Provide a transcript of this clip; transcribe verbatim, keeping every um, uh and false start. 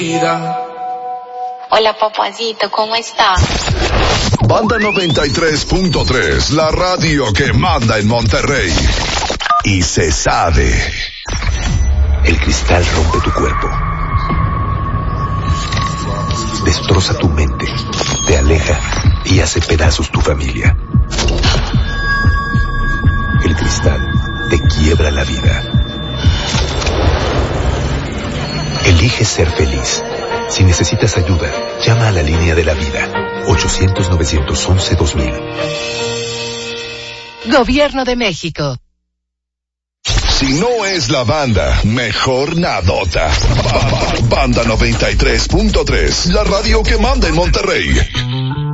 Hola, papacito, ¿cómo estás? Banda noventa y tres punto tres, la radio que manda en Monterrey. Y se sabe. El cristal rompe tu cuerpo. Destroza tu mente. Te aleja y hace pedazos tu familia. El cristal te quiebra la vida. Elige ser feliz. Si necesitas ayuda, llama a la línea de la vida. ochocientos, novecientos once, dos mil. Gobierno de México. Si no es la banda, mejor nadota. Banda noventa y tres punto tres, la radio que manda en Monterrey.